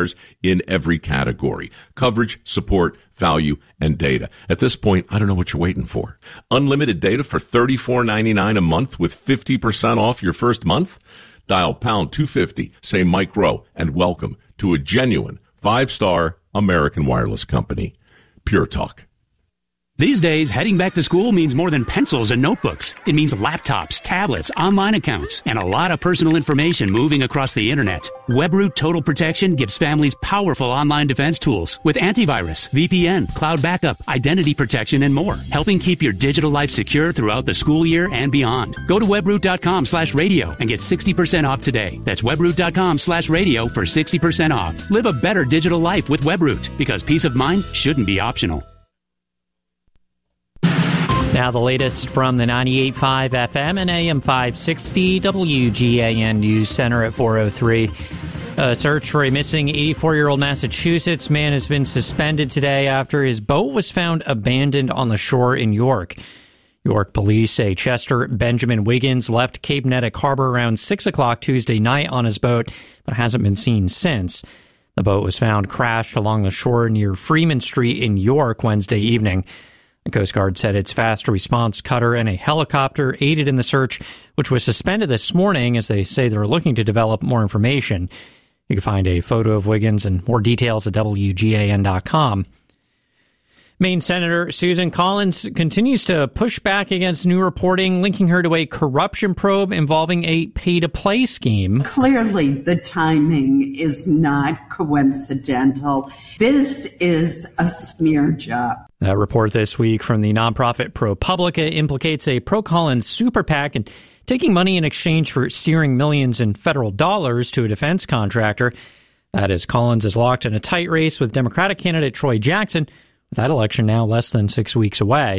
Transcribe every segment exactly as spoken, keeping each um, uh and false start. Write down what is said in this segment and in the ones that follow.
stars in every category. Coverage, support, value, and data. At this point, I don't know what you're waiting for. Unlimited data for thirty-four ninety-nine a month with fifty percent off your first month? Dial pound two fifty, say Mike Rowe, and welcome to a genuine five-star American wireless company. Pure Talk. These days, heading back to school means more than pencils and notebooks. It means laptops, tablets, online accounts, and a lot of personal information moving across the internet. WebRoot Total Protection gives families powerful online defense tools with antivirus, V P N, cloud backup, identity protection, and more, helping keep your digital life secure throughout the school year and beyond. Go to webroot.com slash radio and get sixty percent off today. That's webroot.com slash radio for sixty percent off. Live a better digital life with WebRoot, because peace of mind shouldn't be optional. Now the latest from the ninety-eight point five F M and A M five sixty W G A N News Center at four oh three. A search for a missing eighty-four-year-old Massachusetts man has been suspended today after his boat was found abandoned on the shore in York. York police say Chester Benjamin Wiggins left Cape Nettic Harbor around six o'clock Tuesday night on his boat, but hasn't been seen since. The boat was found crashed along the shore near Freeman Street in York Wednesday evening. The Coast Guard said its fast response cutter and a helicopter aided in the search, which was suspended this morning as they say they're looking to develop more information. You can find a photo of Wiggins and more details at W G A N dot com. Maine Senator Susan Collins continues to push back against new reporting linking her to a corruption probe involving a pay-to-play scheme. Clearly, the timing is not coincidental. This is a smear job. That report this week from the nonprofit ProPublica implicates a pro-Collins super PAC and taking money in exchange for steering millions in federal dollars to a defense contractor. That is, Collins is locked in a tight race with Democratic candidate Troy Jackson, with that election now less than six weeks away.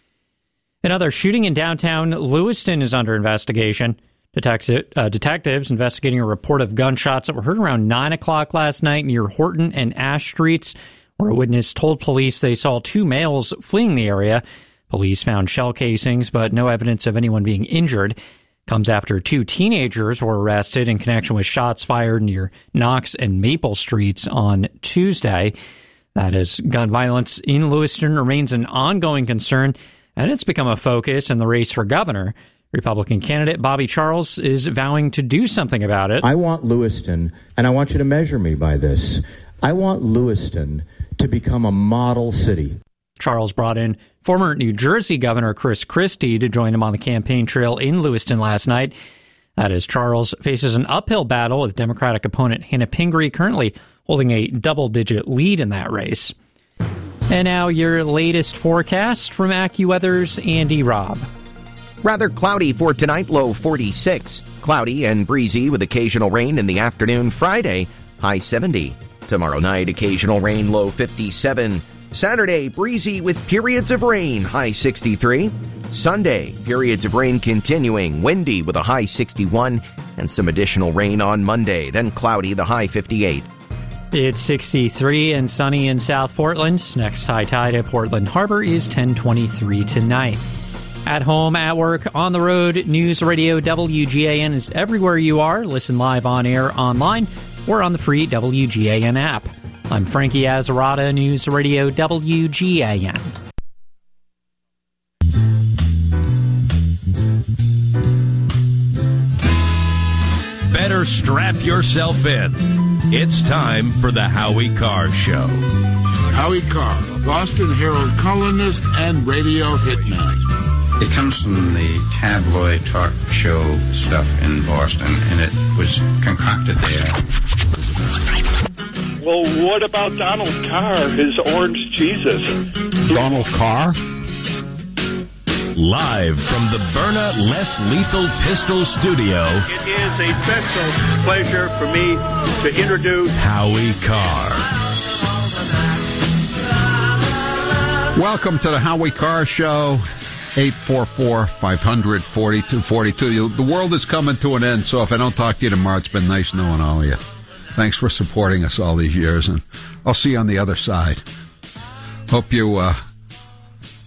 Another shooting in downtown Lewiston is under investigation. Detecti- uh, detectives investigating a report of gunshots that were heard around nine o'clock last night near Horton and Ash Streets, where a witness told police they saw two males fleeing the area. Police found shell casings, but no evidence of anyone being injured. Comes after two teenagers were arrested in connection with shots fired near Knox and Maple Streets on Tuesday. That is, gun violence in Lewiston remains an ongoing concern, and it's become a focus in the race for governor. Republican candidate Bobby Charles is vowing to do something about it. I want Lewiston, and I want you to measure me by this, I want Lewiston to become a model city. Charles brought in former New Jersey Governor Chris Christie to join him on the campaign trail in Lewiston last night. That is, Charles faces an uphill battle with Democratic opponent Hannah Pingree, currently holding a double-digit lead in that race. And now your latest forecast from AccuWeather's Andy Robb. Rather cloudy for tonight, low forty-six. Cloudy and breezy with occasional rain in the afternoon. Friday, high seventy. Tomorrow night, occasional rain, low fifty-seven. Saturday, breezy with periods of rain, high sixty-three. Sunday, periods of rain continuing, windy with a high sixty-one. And some additional rain on Monday, then cloudy, the high fifty-eight. It's sixty-three and sunny in South Portland. Next high tide at Portland Harbor is ten twenty-three tonight. At home, at work, on the road, News Radio W G A N is everywhere you are. Listen live on air, online, or on the free W G A N app. I'm Frankie Azzarata, News Radio W G A N. Better strap yourself in. It's time for the Howie Carr Show. Howie Carr, a Boston Herald columnist and radio hitman. It comes from the tabloid talk show stuff in Boston, and it was concocted there. Well, what about Donald Carr, his orange Jesus? Donald Carr? Live from the Byrna Less Lethal Pistol Studio. It is a special pleasure for me to introduce Howie Carr. Welcome to the Howie Carr Show. eight four four, five hundred, forty-two forty-two. The world is coming to an end, so if I don't talk to you tomorrow, it's been nice knowing all of you. Thanks for supporting us all these years, and I'll see you on the other side. Hope you uh,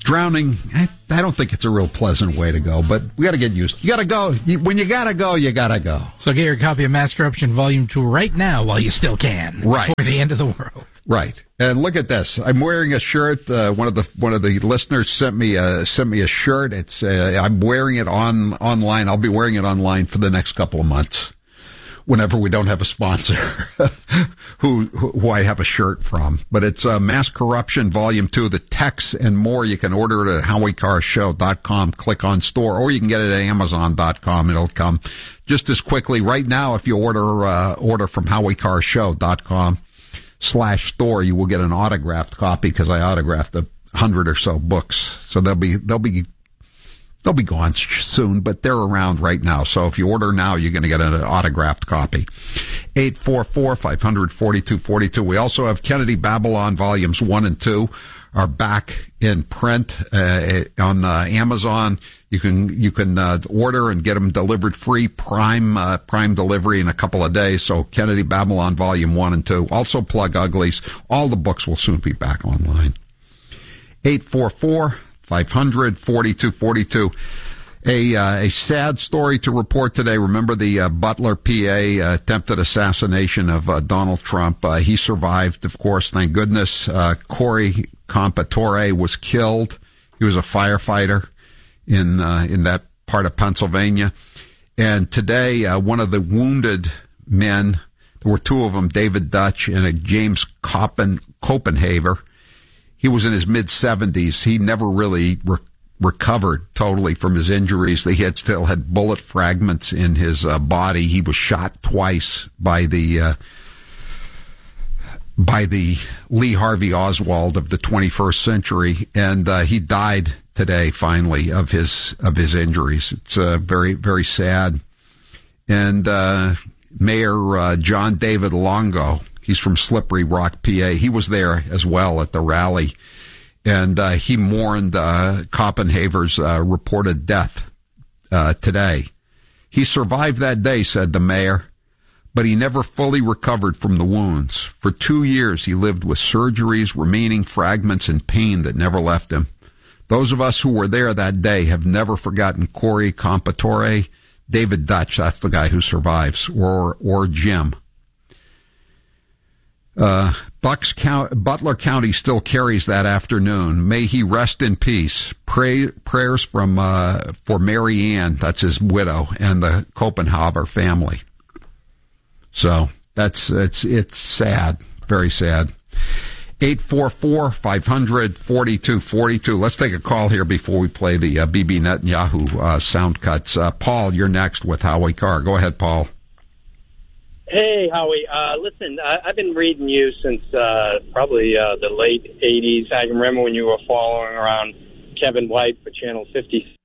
drowning, I, I don't think it's a real pleasant way to go, but we got to get used. You got to go. You, when you got to go, you got to go. So get your copy of Mass Corruption Volume two right now while you still can. Right. Before the end of the world. Right. And look at this. I'm wearing a shirt. Uh, one of the one of the listeners sent me a sent me a shirt. It's uh, I'm wearing it on online. I'll be wearing it online for the next couple of months. Whenever we don't have a sponsor who, who I have a shirt from. But it's uh, Mass Corruption Volume two, the text and more. You can order it at howie car show dot com, click on store, or you can get it at amazon dot com. It'll come just as quickly. Right now, if you order uh, order from howie car show dot com slash store, you will get an autographed copy because I autographed a hundred or so books. So they'll be they'll be They'll be gone soon, but they're around right now. So if you order now, you're going to get an autographed copy. eight four four, five hundred, forty-two forty-two. We also have Kennedy Babylon Volumes one and two are back in print uh, on uh, Amazon. You can you can uh, order and get them delivered free, prime uh, prime delivery in a couple of days. So Kennedy Babylon Volume one and two. Also Plug Uglies. All the books will soon be back online. eight four four, five hundred, forty-two forty-two. A uh, a sad story to report today. Remember the uh, Butler, P A uh, attempted assassination of uh, Donald Trump. Uh, he survived, of course, thank goodness. Uh, Corey Compatore was killed. He was a firefighter in uh, in that part of Pennsylvania. And today, uh, one of the wounded men, there were two of them, David Dutch and a James Copen, Copenhaver. He was in his mid-seventies. He never really re- recovered totally from his injuries. He had still had bullet fragments in his uh, body. He was shot twice by the uh, by the Lee Harvey Oswald of the twenty-first century, and uh, he died today, finally, of his of his injuries. It's uh, very, very sad. And uh, Mayor uh, John David Longo, he's from Slippery Rock, P A. He was there as well at the rally, and uh, he mourned uh, Copenhaver's uh, reported death uh, today. He survived that day, said the mayor, but he never fully recovered from the wounds. For two years, he lived with surgeries, remaining fragments, and pain that never left him. Those of us who were there that day have never forgotten Corey Compatore, David Dutch, that's the guy who survives, or or Jim. Uh, Bucks County, Butler County still carries that afternoon. May he rest in peace. Pray, prayers from uh, for Mary Ann, that's his widow, and the Copenhaver family. So that's it's it's sad, very sad. eight four four, five hundred, forty-two forty-two. Let's take a call here before we play the uh, Bibi Netanyahu uh, sound cuts. Uh, Paul, you're next with Howie Carr. Go ahead, Paul. Hey, Howie. Uh, listen, I, I've been reading you since uh, probably uh, the late eighties. I can remember when you were following around Kevin White for Channel fifty.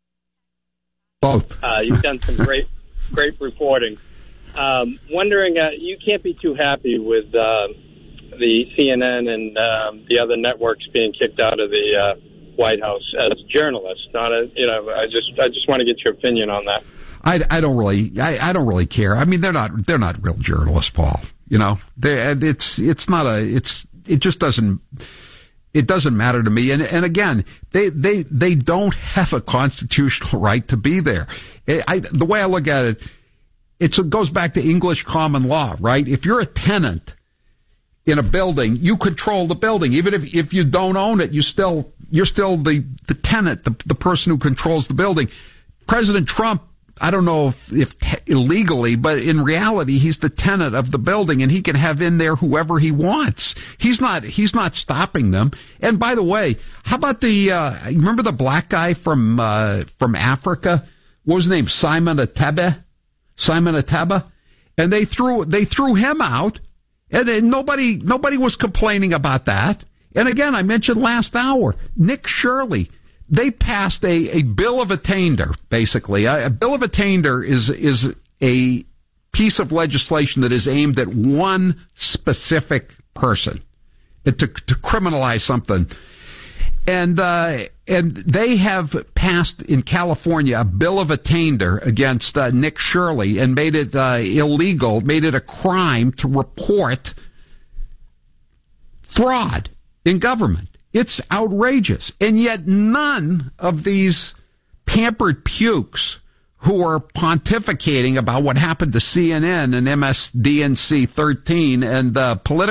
Both. Uh, you've done some great, great reporting. Um, wondering, uh, you can't be too happy with uh, the C N N and um, the other networks being kicked out of the uh, White House as journalists. Not a, you know, I just, I just want to get your opinion on that. I, I don't really, I, I don't really care. I mean, they're not, they're not real journalists, Paul. You know, they, it's, it's not a, it's, it just doesn't, it doesn't matter to me. And, and again, they, they, they don't have a constitutional right to be there. I, the way I look at it, it's, it goes back to English common law, right? If you're a tenant in a building, you control the building. Even if, if you don't own it, you still, you're still the, the tenant, the, the person who controls the building. President Trump, I don't know if, if te- illegally, but in reality, he's the tenant of the building, and he can have in there whoever he wants. He's not, he's not stopping them. And by the way, how about the, uh, remember the black guy from, uh, from Africa? What was his name? Simon Atebe? Simon Ateba? And they threw, they threw him out, and, and nobody, nobody was complaining about that. And again, I mentioned last hour, Nick Shirley. They passed a, a bill of attainder, basically. A, a bill of attainder is is a piece of legislation that is aimed at one specific person, to, to criminalize something. And uh, and they have passed in California a bill of attainder against uh, Nick Shirley and made it uh, illegal, made it a crime to report fraud in government. It's outrageous. And yet none of these pampered pukes who are pontificating about what happened to C N N and M S D N C thirteen and the political